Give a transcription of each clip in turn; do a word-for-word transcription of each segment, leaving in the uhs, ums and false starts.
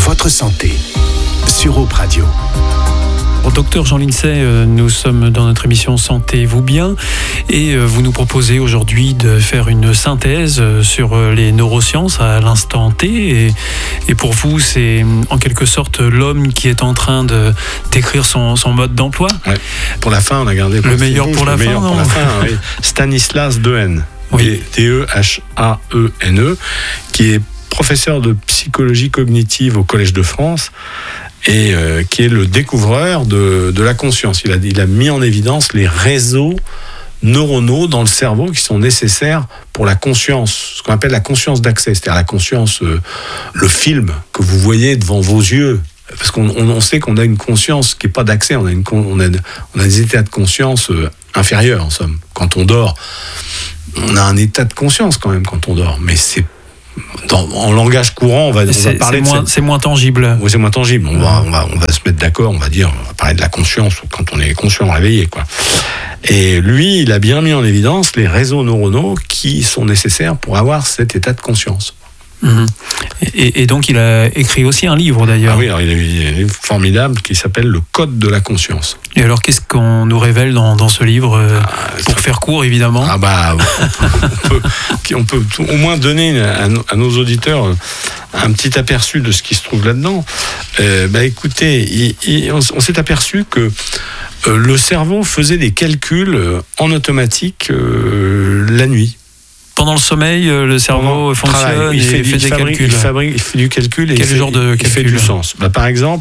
votre santé sur Europe Radio. Docteur Jean Lincey, nous sommes dans notre émission Sentez-vous bien et vous nous proposez aujourd'hui de faire une synthèse sur les neurosciences à l'instant T et, et pour vous c'est en quelque sorte l'homme qui est en train de décrire son, son mode d'emploi. Ouais. Pour la fin on a gardé le meilleur pour la le fin. Meilleur pour la fin oui. Stanislas Dehaene, oui. D E H A E N E, qui est professeur de psychologie cognitive au Collège de France et euh, qui est le découvreur de, de la conscience. Il a, il a mis en évidence les réseaux neuronaux dans le cerveau qui sont nécessaires pour la conscience, ce qu'on appelle la conscience d'accès, c'est-à-dire la conscience, euh, le film que vous voyez devant vos yeux. Parce qu'on on, on sait qu'on a une conscience qui n'est pas d'accès, on a, une, on, a, on a des états de conscience euh, inférieurs en somme. Quand on dort, on a un état de conscience quand même quand on dort, mais c'est Dans, en langage courant, on va, on va parler c'est de moins, cette... c'est moins tangible. Oui, c'est moins tangible. On va, on va, on va se mettre d'accord. On va dire, on va parler de la conscience quand on est conscient, réveillé, quoi. Et lui, il a bien mis en évidence les réseaux neuronaux qui sont nécessaires pour avoir cet état de conscience. Mmh. Et, et donc, il a écrit aussi un livre d'ailleurs. Ah oui, alors il a eu un livre formidable qui s'appelle Le Code de la conscience. Et alors, qu'est-ce qu'on nous révèle dans, dans ce livre euh, ah, pour ça... faire court, évidemment. Ah bah, on peut, on peut au moins donner à, à nos auditeurs un petit aperçu de ce qui se trouve là-dedans. Euh, bah écoutez, il, il, on, on s'est aperçu que euh, le cerveau faisait des calculs en automatique euh, la nuit. Pendant le sommeil, le cerveau fonctionne il fait, et fait il des fabrique, calculs. Il, fabrique, il fait du calcul et Quel il, fait, genre de il fait du sens. Bah, par exemple,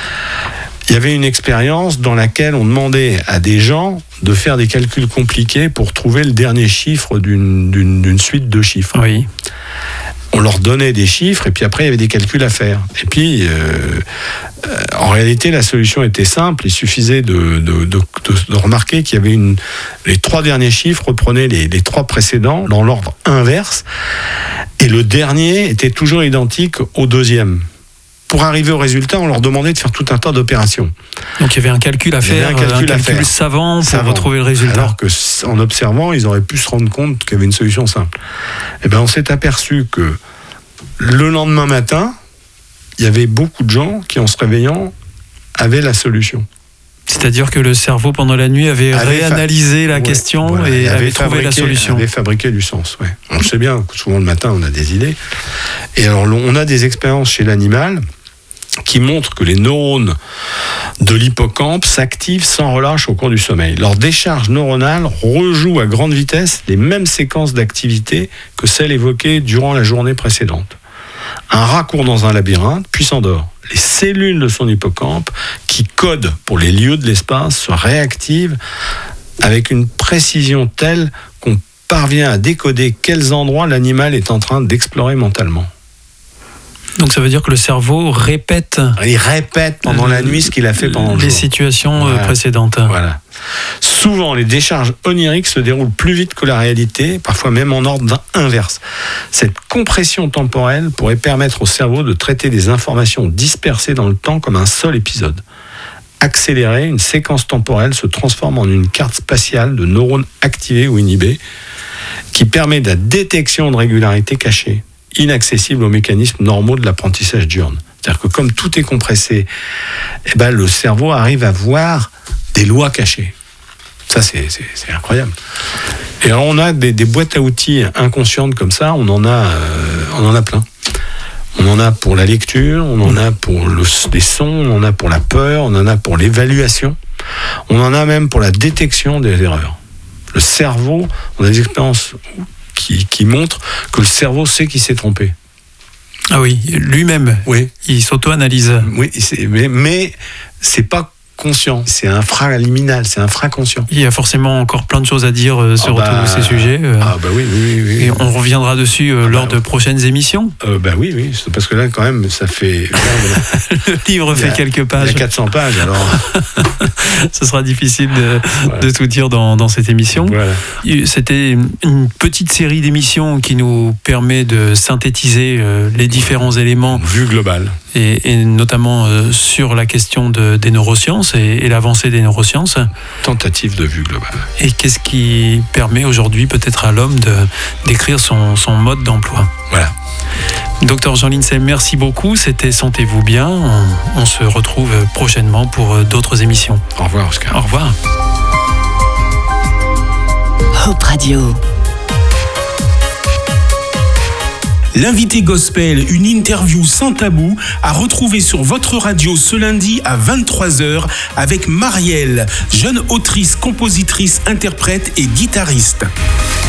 il y avait une expérience dans laquelle on demandait à des gens de faire des calculs compliqués pour trouver le dernier chiffre d'une, d'une, d'une suite de chiffres. Oui. On leur donnait des chiffres et puis après il y avait des calculs à faire. Et puis euh, euh, en réalité la solution était simple, il suffisait de, de, de, de, de remarquer qu'il y avait une, les trois derniers chiffres reprenaient les, les trois précédents dans l'ordre inverse et le dernier était toujours identique au deuxième. Pour arriver au résultat, on leur demandait de faire tout un tas d'opérations. Donc il y avait un calcul à faire, un calcul, un calcul à faire. savant pour savant. retrouver le résultat. Alors qu'en observant, ils auraient pu se rendre compte qu'il y avait une solution simple. Et ben, on s'est aperçu que le lendemain matin, il y avait beaucoup de gens qui, en se réveillant, avaient la solution. C'est-à-dire que le cerveau, pendant la nuit, avait, avait réanalysé fa... la ouais, question voilà, et avait, avait trouvé la solution. avait fabriqué du sens, ouais. On le sait bien, souvent le matin, on a des idées. Et alors, on a des expériences chez l'animal qui montrent que les neurones de l'hippocampe s'activent sans relâche au cours du sommeil. Leur décharge neuronale rejoue à grande vitesse les mêmes séquences d'activité que celles évoquées durant la journée précédente. Un rat court dans un labyrinthe, puis s'endort. Les cellules de son hippocampe, qui codent pour les lieux de l'espace, se réactivent avec une précision telle qu'on parvient à décoder quels endroits l'animal est en train d'explorer mentalement. Donc ça veut dire que le cerveau répète. Il répète pendant la nuit ce qu'il a fait pendant le les jour. situations voilà. précédentes. Voilà. Souvent, les décharges oniriques se déroulent plus vite que la réalité, parfois même en ordre inverse. Cette compression temporelle pourrait permettre au cerveau de traiter des informations dispersées dans le temps comme un seul épisode. Accélérée, une séquence temporelle se transforme en une carte spatiale de neurones activés ou inhibés qui permet de la détection de régularités cachées, inaccessible aux mécanismes normaux de l'apprentissage diurne. C'est-à-dire que comme tout est compressé, eh ben, le cerveau arrive à voir des lois cachées. Ça, c'est, c'est, c'est incroyable. Et alors, on a des, des boîtes à outils inconscientes comme ça, on en a, euh, on en a plein. On en a pour la lecture, on en a pour le, les sons, on en a pour la peur, on en a pour l'évaluation, on en a même pour la détection des erreurs. Le cerveau, on a des expériences Qui, qui montre que le cerveau sait qu'il s'est trompé. Ah oui, lui-même. Oui. Il s'auto-analyse. Oui, c'est, mais, mais c'est pas conscient. C'est infraliminal, c'est infraconscient. Il y a forcément encore plein de choses à dire euh, sur ah bah, tous ces sujets. Euh, ah bah oui, oui, oui. Et on reviendra dessus euh, ah lors bah, de prochaines émissions. Euh, bah oui, oui, c'est parce que là, quand même, ça fait... Le livre fait a, quelques pages. Il y a quatre cents pages, alors... Ce sera difficile de, voilà. de tout dire dans, dans cette émission. Voilà. C'était une petite série d'émissions qui nous permet de synthétiser euh, les différents éléments. Vue globale. Et, et notamment euh, sur la question de, des neurosciences et, et l'avancée des neurosciences. Tentative de vue globale. Et qu'est-ce qui permet aujourd'hui peut-être à l'homme de, d'écrire son, son mode d'emploi. Voilà. Docteur Jean Lindsay, merci beaucoup. C'était Sentez-vous bien. On, on se retrouve prochainement pour d'autres émissions. Au revoir, Oscar. Au revoir. Hope Radio. L'invité gospel, une interview sans tabou, à retrouver sur votre radio ce lundi à vingt-trois heures avec Marielle, jeune autrice, compositrice, interprète et guitariste.